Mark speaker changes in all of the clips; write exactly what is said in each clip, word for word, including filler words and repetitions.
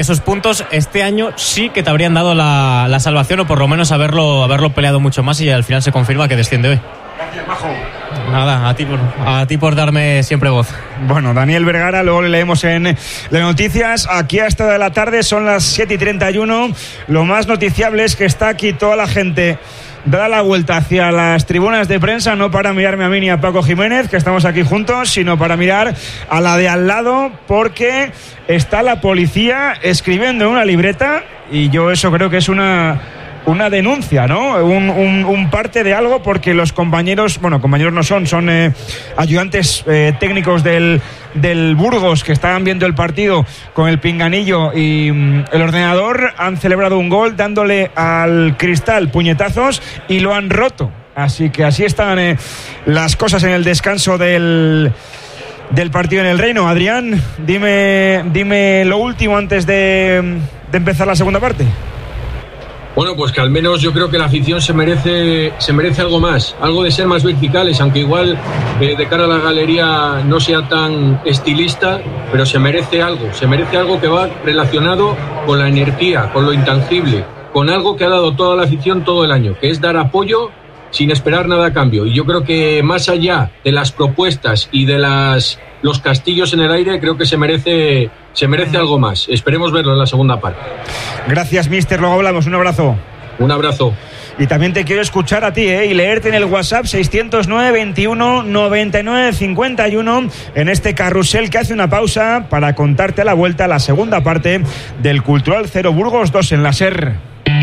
Speaker 1: esos puntos este año sí que te habrían dado la, la salvación, o por lo menos haberlo, haberlo peleado mucho más, y al final se confirma que desciende hoy.
Speaker 2: Gracias, Majo.
Speaker 1: Nada, a ti, por, a ti por darme siempre voz.
Speaker 2: Bueno, Daniel Vergara, luego le leemos en las noticias. Aquí a esta de la tarde son las siete y treinta y uno. Lo más noticiable es que está aquí toda la gente da la vuelta hacia las tribunas de prensa, no para mirarme a mí ni a Paco Jiménez, que estamos aquí juntos, sino para mirar a la de al lado, porque está la policía escribiendo en una libreta, y yo eso creo que es una... una denuncia, ¿no? Un, un, un parte de algo, porque los compañeros, bueno, compañeros no son, son eh, ayudantes eh, técnicos del, del Burgos, que estaban viendo el partido con el pinganillo y mm, el ordenador, han celebrado un gol dándole al cristal puñetazos y lo han roto. Así que así están eh, las cosas en el descanso del... del partido en el Reino. Adrián, dime, dime lo último antes de, de empezar la segunda parte.
Speaker 3: Bueno, pues que al menos yo creo que la afición se merece se merece algo más, algo de ser más verticales, aunque igual eh, de cara a la galería no sea tan estilista, pero se merece algo, se merece algo que va relacionado con la energía, con lo intangible, con algo que ha dado toda la afición todo el año, que es dar apoyo sin esperar nada a cambio. Y yo creo que más allá de las propuestas y de las los castillos en el aire, creo que se merece se merece algo más. Esperemos verlo en la segunda parte.
Speaker 2: Gracias, mister. Luego hablamos. Un abrazo.
Speaker 3: Un abrazo.
Speaker 2: Y también te quiero escuchar a ti, ¿eh? Y leerte en el WhatsApp seiscientos nueve, veintiuno, noventa y nueve, cincuenta y uno, en este carrusel que hace una pausa para contarte a la vuelta la segunda parte del Cultural cero Burgos dos en la SER.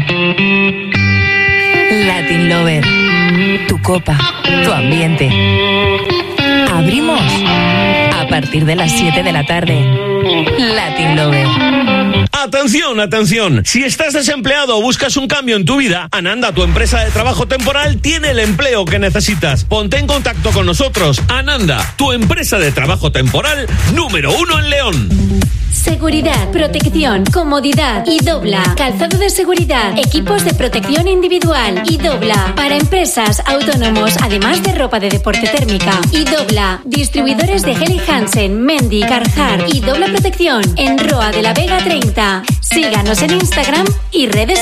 Speaker 4: Latin Lover, tu copa, tu ambiente. Abrimos a partir de las siete de la tarde. Latin Lover.
Speaker 5: Atención, atención. Si estás desempleado o buscas un cambio en tu vida, Ananda, tu empresa de trabajo temporal, tiene el empleo que necesitas. Ponte en contacto con nosotros. Ananda, tu empresa de trabajo temporal número uno en León.
Speaker 6: Seguridad, protección, comodidad y Dobla. Calzado de seguridad, equipos de protección individual y Dobla. Para empresas, autónomos, además de ropa de deporte térmica. Y Dobla. Distribuidores de Helly Hansen, Mendy, Carhartt y Dobla Protección en Roa de la Vega treinta. Síganos en Instagram y redes